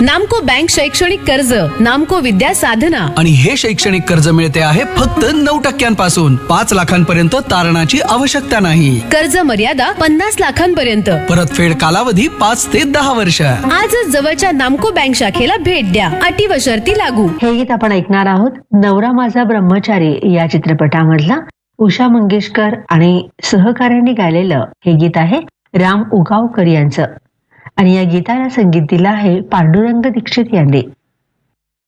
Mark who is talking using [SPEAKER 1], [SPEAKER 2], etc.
[SPEAKER 1] नामको बँक शैक्षणिक कर्ज, नामको विद्या साधना.
[SPEAKER 2] आणि हे शैक्षणिक कर्ज मिळते आहे फक्त 9% 5 लाखांपर्यंत तारणाची आवश्यकता नाही.
[SPEAKER 1] कर्ज मर्यादा 50 लाखांपर्यंत.
[SPEAKER 2] परतफेड कालावधी 5 ते 10 वर्ष.
[SPEAKER 1] आजच जवळच्या नामको बँक शाखेला भेट द्या. अटी व शर्ती लागू.
[SPEAKER 3] हे गीत आपण ऐकणार आहोत नवरा माझा ब्रह्मचारी या चित्रपटामधला उषा मंगेशकर आणि सहकार्याने गायलेलं हे गीत आहे राम उगावकर यांचं. आणि या गीताला संगीत दिलं आहे पांडुरंग दीक्षित यांनी.